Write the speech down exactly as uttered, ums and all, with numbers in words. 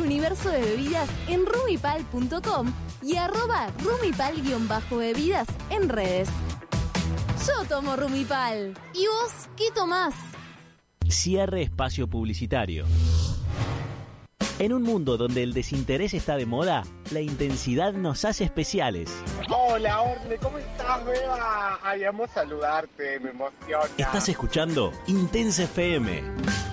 universo de bebidas en rumipal punto com y arroba rumipal-bebidas en redes. Yo tomo Rumipal. ¿Y vos qué tomás? Cierre espacio publicitario. En un mundo donde el desinterés está de moda, la intensidad nos hace especiales. Hola, Orne, ¿cómo estás, Beba? Ay, amo saludarte, me emociona. Estás escuchando Intensa F M.